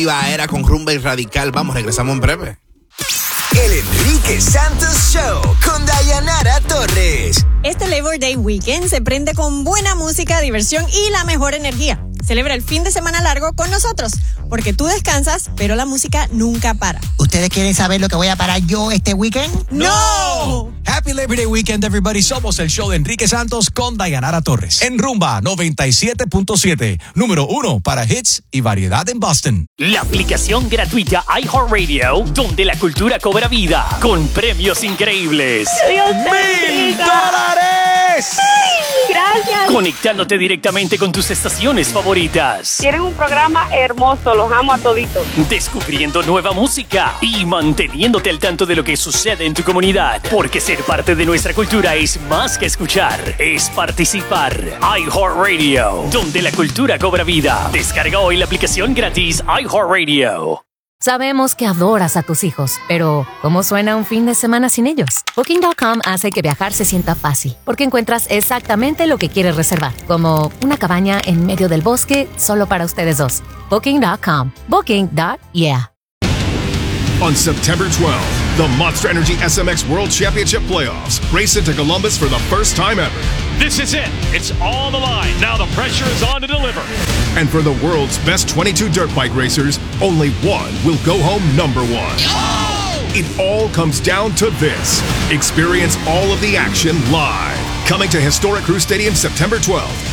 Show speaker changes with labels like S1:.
S1: nueva era con Rumba y Radical. Vamos, regresamos en breve.
S2: El Enrique Santos Show con Dayanara Torres.
S3: Este Labor Day Weekend se prende con buena música, diversión y la mejor energía. Celebra el fin de semana largo con nosotros, porque tú descansas, pero la música nunca para.
S4: ¿Ustedes quieren saber lo que voy a parar yo este weekend?
S3: ¡No!
S5: Happy Labor Day Weekend, everybody. Somos el show de Enrique Santos con Dayanara Torres. En Rumba 97.7, número 1 para hits y variedad en Boston.
S6: La aplicación gratuita iHeartRadio, donde la cultura cobra vida, con premios increíbles.
S7: $1,000. Gracias.
S6: Conectándote directamente con tus estaciones favoritas.
S7: Tienen un programa hermoso, los amo a toditos.
S6: Descubriendo nueva música y manteniéndote al tanto de lo que sucede en tu comunidad. Porque ser parte de nuestra cultura es más que escuchar, es participar. iHeartRadio, donde la cultura cobra vida. Descarga hoy la aplicación gratis iHeartRadio.
S8: Sabemos que adoras a tus hijos, pero ¿cómo suena un fin de semana sin ellos? Booking.com hace que viajar se sienta fácil, porque encuentras exactamente lo que quieres reservar, como una cabaña en medio del bosque solo para ustedes dos. Booking.com. Booking.yeah.
S9: On September 12th, the Monster Energy SMX World Championship Playoffs race into Columbus for the first time ever.
S10: This is it. It's all the line. Now the pressure is on to deliver.
S9: And for the world's best 22 dirt bike racers, only one will go home number one.
S10: Oh!
S9: It all comes down to this. Experience all of the action live. Coming to historic Crew Stadium September 12th.